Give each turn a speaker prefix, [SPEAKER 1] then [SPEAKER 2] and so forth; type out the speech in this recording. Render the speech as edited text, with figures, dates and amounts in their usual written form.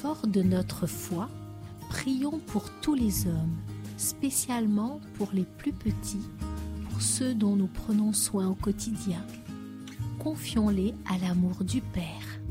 [SPEAKER 1] fort de notre foi, prions pour tous les hommes, spécialement pour les plus petits, pour ceux dont nous prenons soin au quotidien. Confions-les à l'amour du Père.